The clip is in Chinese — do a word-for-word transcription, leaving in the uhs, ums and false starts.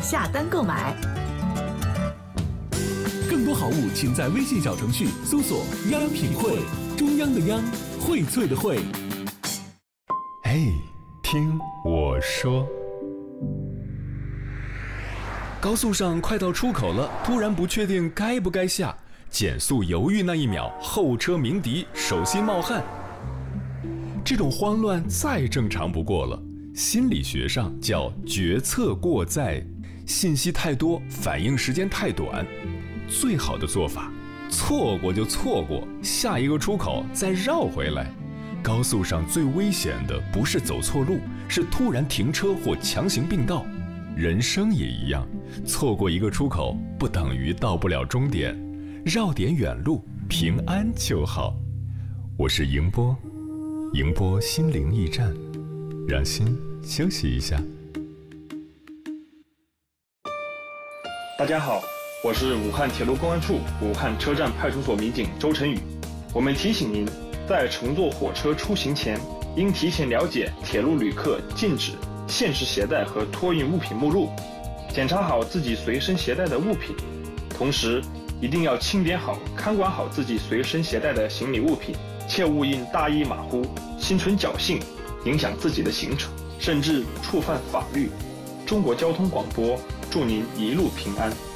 下单购买。 更多好物，请在微信小程序搜索“央品汇”，中央的央，荟萃的荟。 哎，听我说。高速上快到出口了，突然不确定该不该下，减速犹豫那一秒，后车鸣笛，手心冒汗。这种慌乱再正常不过了，心理学上叫决策过载，信息太多，反应时间太短。最好的做法，错过就错过，下一个出口再绕回来。高速上最危险的不是走错路，是突然停车或强行并道。人生也一样，错过一个出口不等于到不了终点，绕点远路，平安就好。我是迎波，迎波心灵驿站，让心休息一下。 大家好，我是武汉铁路公安处武汉车站派出所民警周晨宇。我们提醒您，在乘坐火车出行前，应提前了解铁路旅客禁止、限制携带和托运物品目录，检查好自己随身携带的物品，同时一定要清点好、看管好自己随身携带的行李物品，切勿因大意马虎、心存侥幸，影响自己的行程，甚至触犯法律。中国交通广播祝您一路平安。